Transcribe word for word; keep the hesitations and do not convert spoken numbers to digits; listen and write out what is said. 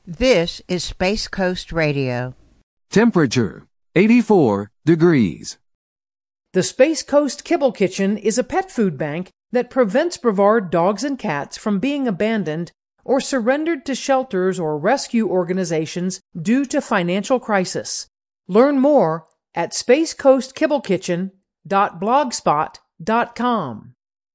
This is Space Coast Radio. Temperature, eighty-four degrees. The Space Coast Kibble Kitchen is a pet food bank that prevents Brevard dogs and cats from being abandoned or surrendered to shelters or rescue organizations due to financial crisis. Learn more at space coast kibble kitchen dot blogspot dot com.